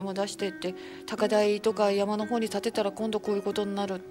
も出してって高台とか山の方に建てたら今度こういうことになるって、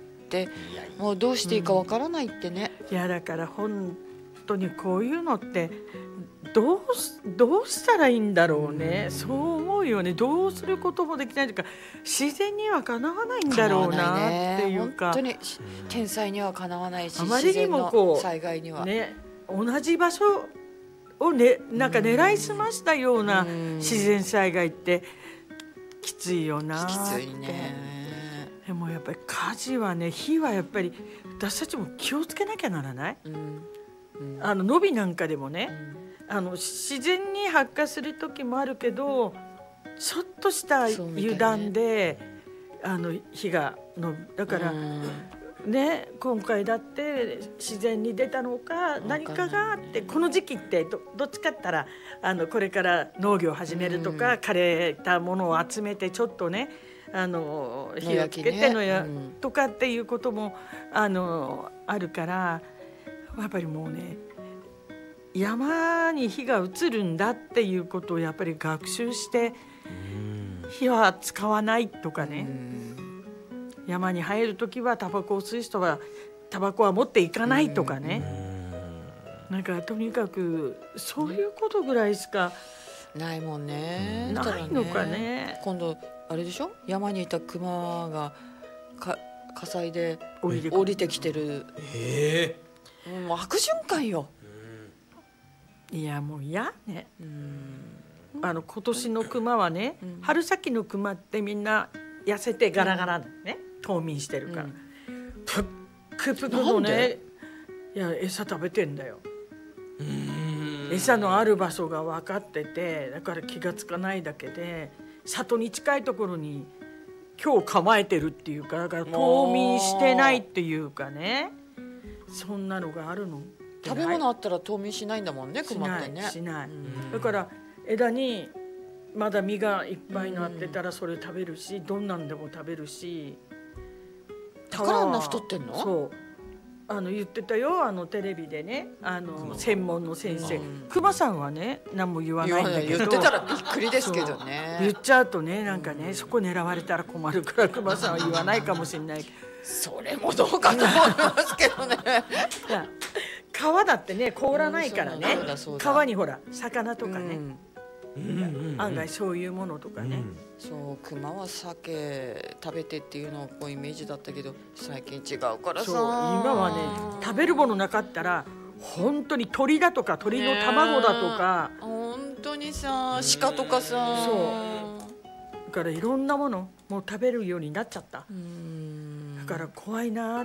もうどうしていいかわからないってね。 いやだから本当にこういうのってどうしたらいいんだろうね、そう思うよね。どうすることもできないというか、自然にはかなわないんだろうなっていうか、 本当に天災にはかなわないし、 あまりにもこう災害にはね、同じ場所をね、なんか狙いすましたような自然災害ってきついよなって。 きついね。 でもやっぱり火事はね、火はやっぱり私たちも気をつけなきゃならない。野火なんかでもね、自然に発火する時もあるけど、ちょっとした油断で、火がだからね、今回だって自然に出たのか何かがあって、この時期ってどっちかって言ったらこれから農業を始めるとか、枯れたものを集めてちょっとね火をつけてとかっていうこともあるから、やっぱりもうね、山に火が移るんだっていうことをやっぱり学習して、火は使わないとかね、山に入るときはタバコを吸う人はタバコは持っていかないとかね、なんかとにかくそういうことぐらいしかないもんね。 ないのかね。 今度あれでしょ、山にいたクマが火災で降りてきてる。もう悪循環よ。 いやもう嫌ね。今年のクマはね、春先のクマってみんな痩せてガラガラだね、冬眠してるから、プックプクのね、いや餌食べてんだよ。餌のある場所が分かってて、だから気がつかないだけで、里に近いところに今日構えてるっていうか、だから冬眠してないっていうかね、そんなのがあるの。 食べ物あったら冬眠しないんだもんね、クマってね。 しない。だから枝にまだ実がいっぱいなってたらそれ食べるし、どんなんでも食べるし。 だからあんな太ってんの？ そう言ってたよ、テレビでね、専門の先生。クマさんはね何も言わないんだけど、 言ってたらびっくりですけどね。 言っちゃうとね、なんかね、そこ狙われたら困るからクマさんは言わないかもしれないけど、 それもどうかと思いますけどね。 いや川だってね凍らないからね、川にほら魚とかね、案外そういうものとかね、 そう、クマは鮭食べてっていうのをイメージだったけど、最近違うからさ。 そう、今はね食べるものなかったら本当に鳥だとか鳥の卵だとか、 本当にさ、鹿とかさ、 そうだからいろんなものもう食べるようになっちゃった。だから怖いなって。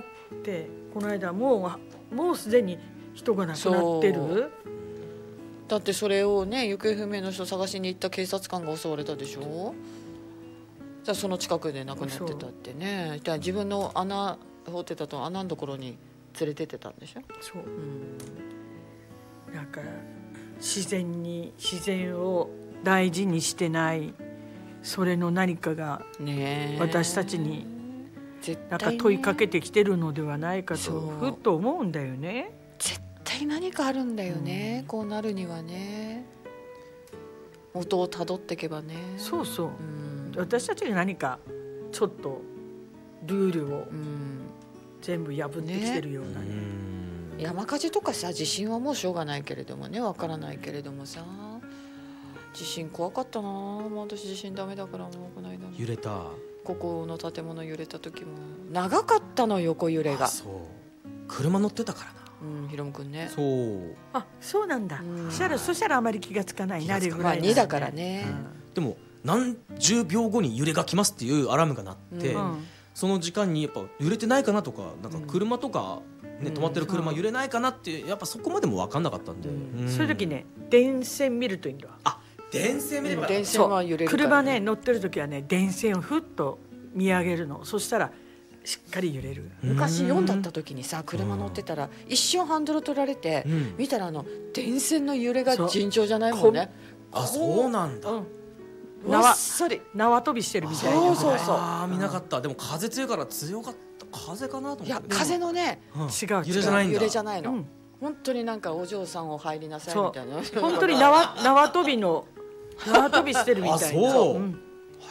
この間もうすでに人が亡くなってる。 だってそれをね、行方不明の人探しに行った警察官が襲われたでしょ。じゃあその近くで亡くなってたってね。じゃあ自分の穴掘ってたと穴のところに連れてってたんでしょ。 そう、だから自然を大事にしてない、それの何かが私たちになんか問いかけてきてるのではないかとふっと思うんだよね。 絶対何かあるんだよね、こうなるにはね。元をたどっていけばね。 そうそう、私たちが何かちょっとルールを全部破ってきてるようなね。 山火事とかさ、地震はもうしょうがないけれどもね、わからないけれどもさ、地震怖かったな。もう私地震ダメだから、もうこの間揺れた。 ここの建物揺れた時も長かったの、横揺れが。 そう、車乗ってたからな。 ひろむくんね。 そうなんだ。そしたらあまり気がつかないなるぐらい、 2だからね。 でも何十秒後に揺れが来ますっていうアラームが鳴って、その時間にやっぱ揺れてないかなとか、なんか車とかね、止まってる車揺れないかなって、やっぱそこまでも分かんなかったんで、 そういう時ね、電線見るといいんだわ。 電線見れば、 電線は揺れるからね。 車ね乗ってる時はね、電線をふっと見上げるの。そしたらしっかり揺れる。 昔4だった時にさ、車乗ってたら一瞬ハンドル取られて、見たら電線の揺れが尋常じゃないもんね。 そうなんだ。 縄跳びしてるみたいな。 そう見なかった。でも風強いから強かった。風かなと思って。 いや、風のね、 違う、 揺れじゃないんだ。 揺れじゃないの。本当になんかお嬢さんを入りなさいみたいな。 本当に縄跳びしてるみたいな。